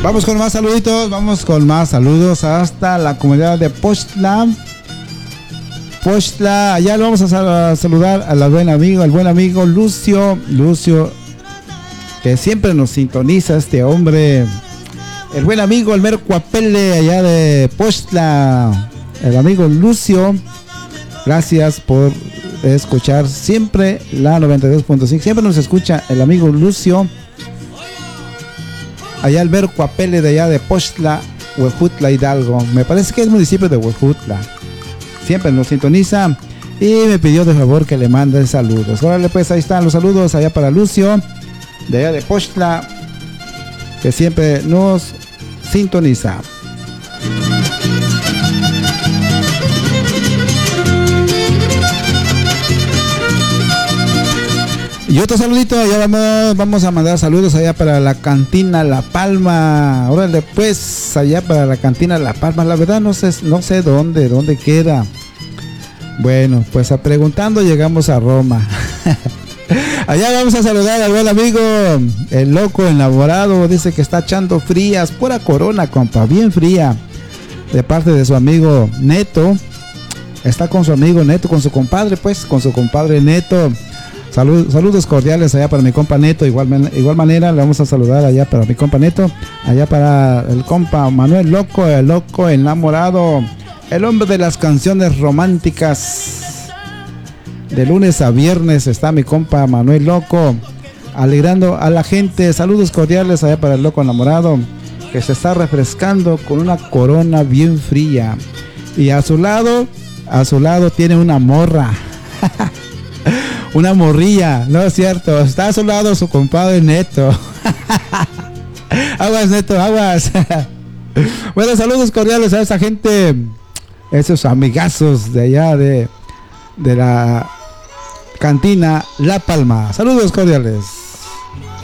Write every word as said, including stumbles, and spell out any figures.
Vamos con más saluditos, vamos con más saludos hasta la comunidad de Pochtla. Pochtla, allá lo vamos a saludar al buen amigo, al buen amigo Lucio, Lucio, que siempre nos sintoniza este hombre, el buen amigo el mero Cuapele allá de Pochtla, el amigo Lucio, gracias por escuchar siempre la noventa y dos punto cinco, siempre nos escucha el amigo Lucio, allá el mero Cuapele de allá de Pochtla, Huejutla, Hidalgo, me parece que es municipio de Huejutla. Siempre nos sintoniza y me pidió de favor que le mande saludos. Órale, pues ahí están los saludos allá para Lucio, de allá de Pochtla, que siempre nos sintoniza. Y otro saludito, allá vamos, vamos a mandar saludos allá para la cantina La Palma. Órale, pues allá para la cantina La Palma. La verdad no sé, no sé dónde, dónde queda. Bueno, pues a preguntando llegamos a Roma. Allá vamos a saludar al buen amigo, el loco enamorado. Dice que está echando frías, pura corona, compa, bien fría. De parte de su amigo Neto. Está con su amigo Neto, con su compadre, pues, con su compadre Neto. Salud, saludos cordiales allá para mi compa Neto. Igual, igual manera le vamos a saludar allá para mi compa Neto. Allá para el compa Manuel Loco, el loco enamorado. El hombre de las canciones románticas. De lunes a viernes está mi compa Manuel Loco, alegrando a la gente. Saludos cordiales allá para el loco enamorado, que se está refrescando con una corona bien fría. Y a su lado, a su lado tiene una morra. Una morrilla, no es cierto. Está a su lado su compadre Neto. Aguas, Neto, aguas. Bueno, saludos cordiales a esa gente, esos amigazos de allá de, de la cantina La Palma. Saludos cordiales.